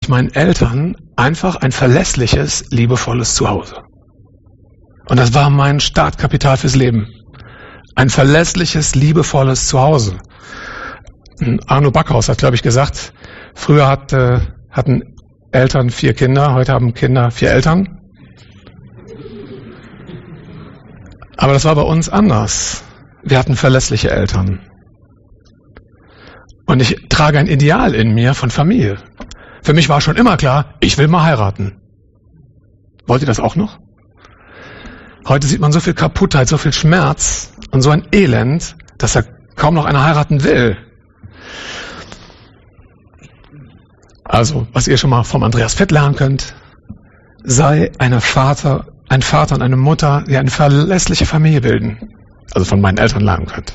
meinen Eltern einfach ein verlässliches, liebevolles Zuhause. Und das war mein Startkapital fürs Leben. Ein verlässliches, liebevolles Zuhause. Arno Backhaus hat, glaube ich, gesagt, früher hatten Eltern 4 Kinder, heute haben Kinder 4 Eltern. Aber das war bei uns anders. Wir hatten verlässliche Eltern. Und ich trage ein Ideal in mir von Familie. Für mich war schon immer klar, ich will mal heiraten. Wollt ihr das auch noch? Heute sieht man so viel Kaputtheit, so viel Schmerz und so ein Elend, dass da kaum noch einer heiraten will. Also, was ihr schon mal vom Andreas Fett lernen könnt, sei ein Vater und eine Mutter, die eine verlässliche Familie bilden. Also von meinen Eltern lernen könnt.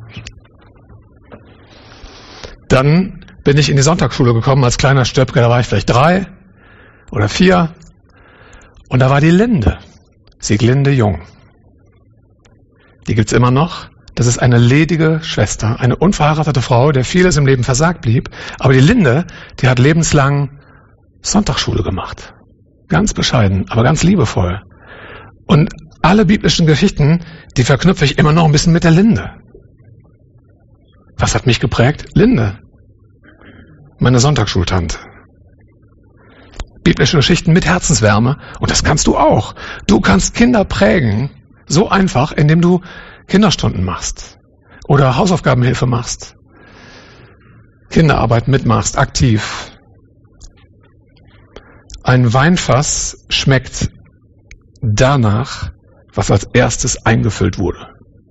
Dann bin ich in die Sonntagsschule gekommen als kleiner Stöpke, da war ich vielleicht 3 oder 4. Und da war die Linde, Sieglinde Jung. Die gibt's immer noch. Das ist eine ledige Schwester, eine unverheiratete Frau, der vieles im Leben versagt blieb. Aber die Linde, die hat lebenslang Sonntagsschule gemacht. Ganz bescheiden, aber ganz liebevoll. Und alle biblischen Geschichten, die verknüpfe ich immer noch ein bisschen mit der Linde. Was hat mich geprägt? Linde. Meine Sonntagsschultante. Biblische Geschichten mit Herzenswärme. Und das kannst du auch. Du kannst Kinder prägen. So einfach, indem du Kinderstunden machst. Oder Hausaufgabenhilfe machst. Kinderarbeit mitmachst, aktiv. Ein Weinfass schmeckt danach, was als erstes eingefüllt wurde.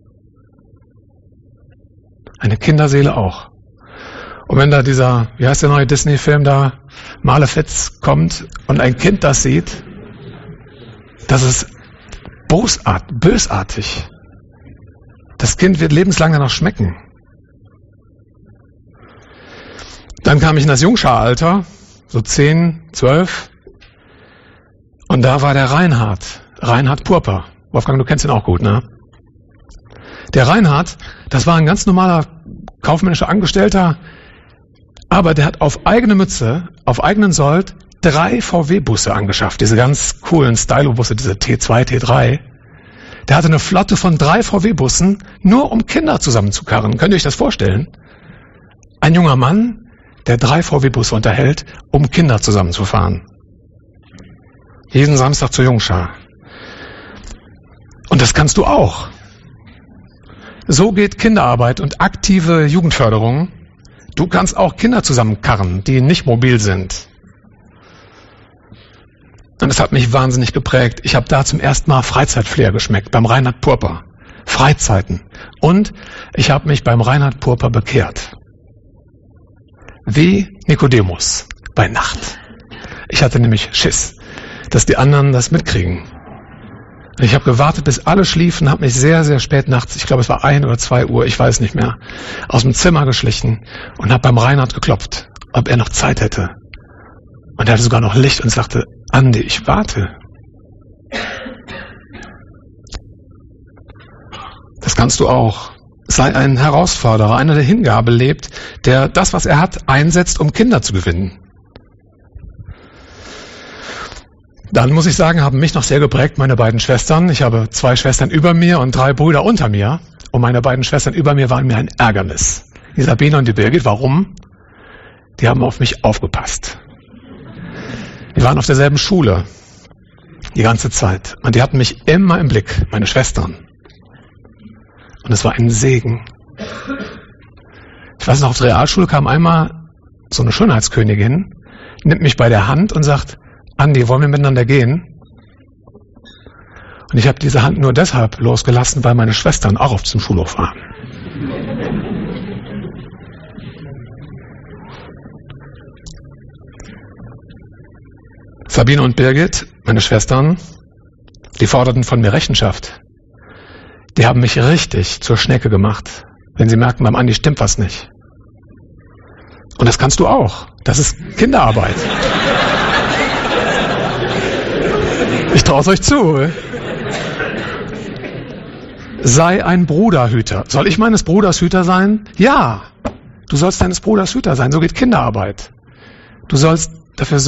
Eine Kinderseele auch. Und wenn da dieser, wie heißt der neue Disney-Film da, Malefiz kommt und ein Kind das sieht, das ist bösartig. Das Kind wird lebenslang danach schmecken. Dann kam ich in das Jungscharalter, so 10, 12. Und da war der Reinhard Purper. Wolfgang, du kennst ihn auch gut, ne? Der Reinhard, das war ein ganz normaler kaufmännischer Angestellter, aber der hat auf eigene Mütze, auf eigenen Sold 3 VW-Busse angeschafft. Diese ganz coolen Stylo-Busse, diese T2, T3. Der hatte eine Flotte von 3 VW-Bussen, nur um Kinder zusammenzukarren. Könnt ihr euch das vorstellen? Ein junger Mann, der 3 VW-Busse unterhält, um Kinder zusammenzufahren. Jeden Samstag zur Jungschar. Und das kannst du auch. So geht Kinderarbeit und aktive Jugendförderung. Du kannst auch Kinder zusammenkarren, die nicht mobil sind. Und das hat mich wahnsinnig geprägt. Ich habe da zum ersten Mal Freizeitflair geschmeckt, beim Reinhard Purper. Freizeiten. Und ich habe mich beim Reinhard Purper bekehrt. Wie Nikodemus bei Nacht. Ich hatte nämlich Schiss, dass die anderen das mitkriegen. Ich habe gewartet, bis alle schliefen, habe mich sehr, sehr spät nachts, ich glaube es war 1 oder 2 Uhr, ich weiß nicht mehr, aus dem Zimmer geschlichen und habe beim Reinhard geklopft, ob er noch Zeit hätte. Und er hatte sogar noch Licht und sagte, Andi, ich warte. Das kannst du auch. Sei ein Herausforderer, einer, der Hingabe lebt, der das, was er hat, einsetzt, um Kinder zu gewinnen. Dann muss ich sagen, haben mich noch sehr geprägt meine beiden Schwestern. Ich habe 2 Schwestern über mir und 3 Brüder unter mir. Und meine beiden Schwestern über mir waren mir ein Ärgernis. Die Sabine und die Birgit, warum? Die haben auf mich aufgepasst. Die waren auf derselben Schule. Die ganze Zeit. Und die hatten mich immer im Blick, meine Schwestern. Und es war ein Segen. Ich weiß noch, auf der Realschule kam einmal so eine Schönheitskönigin, nimmt mich bei der Hand und sagt, Andi, wollen wir miteinander gehen? Und ich habe diese Hand nur deshalb losgelassen, weil meine Schwestern auch auf zum Schulhof waren. Sabine und Birgit, meine Schwestern, die forderten von mir Rechenschaft. Die haben mich richtig zur Schnecke gemacht, wenn sie merken, beim Andi stimmt was nicht. Und das kannst du auch. Das ist Kinderarbeit. Ich traue es euch zu. Sei ein Bruderhüter. Soll ich meines Bruders Hüter sein? Ja. Du sollst deines Bruders Hüter sein. So geht Kinderarbeit. Du sollst dafür